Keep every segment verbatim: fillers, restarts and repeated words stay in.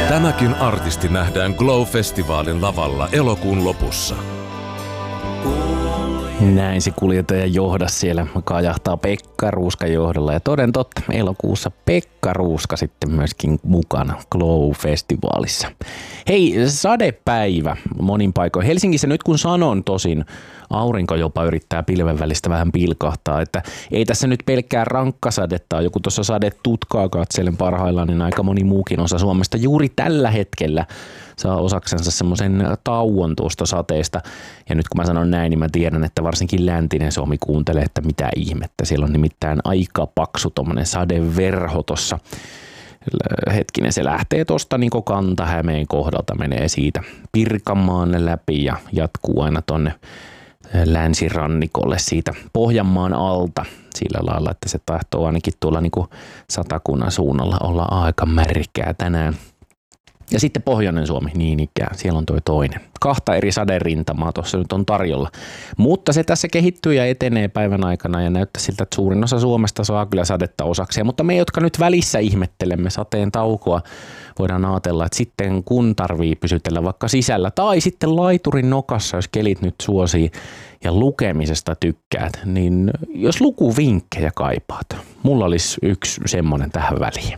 Tämäkin artisti nähdään Glow-festivaalin lavalla elokuun lopussa. Näin se kuljettaja johda siellä kajahtaa Pekka Ruuskan johdolla. Ja toden totta, elokuussa Pekka Ruuska sitten myöskin mukana Glow-festivaalissa. Hei, sadepäivä monin paikoin. Helsingissä nyt kun sanon tosin, aurinko jopa yrittää pilven välistä vähän pilkahtaa, että ei tässä nyt pelkkää rankkasadetta, joku tuossa sadetutkaa katselen parhaillaan, niin aika moni muukin osa Suomesta juuri tällä hetkellä saa osaksensa semmoisen tauon tuosta sateesta. Ja nyt kun mä sanon näin, niin mä tiedän, että varsinkin läntinen Suomi kuuntelee, että mitä ihmettä. Siellä on nimittäin aika paksu tommonen sadeverho tossa. Hetkinen, se lähtee tuosta niin Kanta-Hämeen kohdalta, menee siitä Pirkanmaan läpi ja jatkuu aina tonne länsirannikolle siitä Pohjanmaan alta sillä lailla, että se tahtoo ainakin tuolla niin kuin Satakunnan suunnalla olla aika märkää tänään. Ja sitten Pohjoinen Suomi, niin ikään, siellä on toi toinen. Kahta eri saderintamaa tuossa nyt on tarjolla. Mutta se tässä kehittyy ja etenee päivän aikana ja näyttää siltä, että suurin osa Suomesta saa kyllä sadetta osakseen. Mutta me, jotka nyt välissä ihmettelemme sateen taukoa, voidaan ajatella, että sitten kun tarvii pysytellä vaikka sisällä tai sitten laiturin nokassa, jos kelit nyt suosii ja lukemisesta tykkäät, niin jos lukuvinkkejä kaipaat, mulla olisi yksi semmoinen tähän väliin.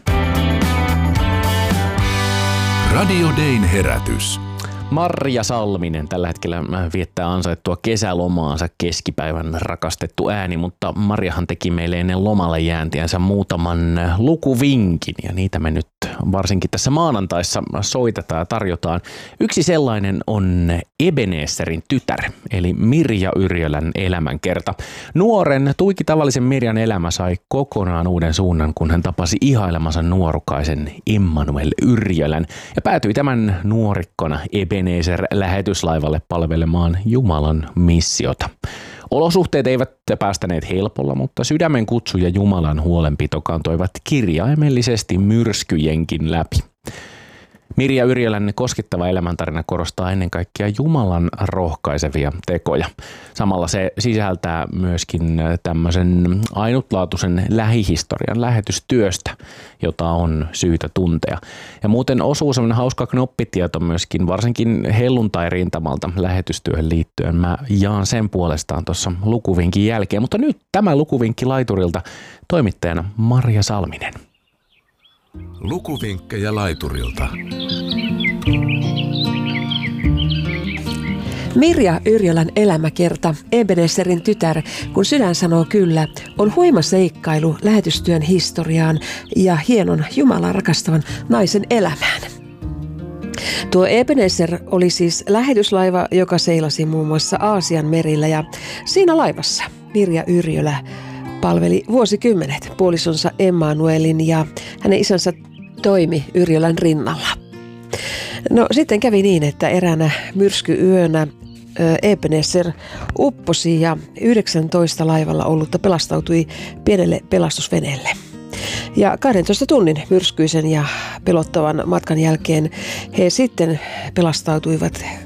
Radio Dayn herätys. Marja Salminen tällä hetkellä viettää ansaittua kesälomaansa, keskipäivän rakastettu ääni, mutta Marjahan teki meille ennen lomalle jääntiänsä muutaman lukuvinkin ja niitä me nyt varsinkin tässä maanantaissa soitetaan ja tarjotaan. Yksi sellainen on Ebenezerin tytär, eli Mirja Yrjölän elämänkerta. Nuoren, tuiki tavallisen Mirjan elämä sai kokonaan uuden suunnan, kun hän tapasi ihailemansa nuorukaisen Emmanuel Yrjölän ja päätyi tämän nuorikkona Ebenezer-lähetyslaivalle palvelemaan Jumalan missiota. Olosuhteet eivät päästäneet helpolla, mutta sydämen kutsu ja Jumalan huolenpito kantoivat kirjaimellisesti myrskyjenkin läpi. Mirja Yrjölän koskettava elämäntarina korostaa ennen kaikkea Jumalan rohkaisevia tekoja. Samalla se sisältää myöskin tämmöisen ainutlaatuisen lähihistorian lähetystyöstä, jota on syytä tuntea. Ja muuten osuu semmoinen hauska knoppitieto myöskin, varsinkin helluntai-rintamalta lähetystyöhön liittyen. Mä jaan sen puolestaan tuossa lukuvinkin jälkeen, mutta nyt tämä lukuvinkki laiturilta, toimittajana Marja Salminen. Lukuvinkkejä laiturilta. Mirja Yrjölän elämäkerta, Ebenezerin tytär, kun sydän sanoo kyllä, on huima seikkailu lähetystyön historiaan ja hienon Jumalaa rakastavan naisen elämään. Tuo Ebenezer oli siis lähetyslaiva, joka seilasi muun muassa Aasian merillä ja siinä laivassa Mirja Yrjölä palveli vuosikymmenet puolisonsa Emmanuelin ja hänen isänsä toimi Yrjölän rinnalla. No sitten kävi niin, että eräänä myrskyyönä Ebenezer upposi ja yhdeksäntoista laivalla ollutta pelastautui pienelle pelastusveneelle. Ja kahdentoista tunnin myrskyisen ja pelottavan matkan jälkeen he sitten pelastautuivat